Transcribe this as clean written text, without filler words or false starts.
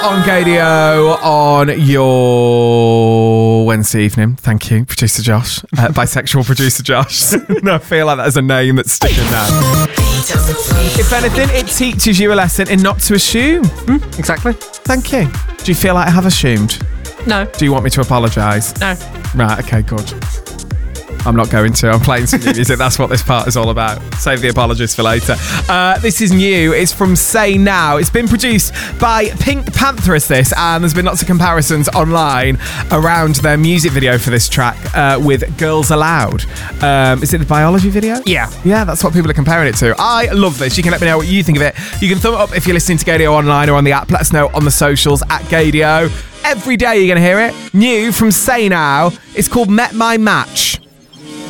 on Gadio on your Wednesday evening. Thank you, producer Josh. Bisexual producer Josh. No, I feel like that is a name that's sticking now. If anything, it teaches you a lesson in not to assume. Exactly. Thank you. Do you feel like I have assumed? No. Do you want me to apologise? No. Right, okay, good. I'm not going to. I'm playing some new music. That's what this part is all about. Save the apologies for later. This is new. It's from Say Now. It's been produced by Pink Pantheress, this, and there's been lots of comparisons online around their music video for this track with Girls Aloud. Is it the biology video? Yeah. Yeah, that's what people are comparing it to. I love this. You can let me know what you think of it. You can thumb it up if you're listening to Gadio online or on the app. Let us know on the socials at Gadio. Every day you're going to hear it. New from Say Now. It's called Met My Match.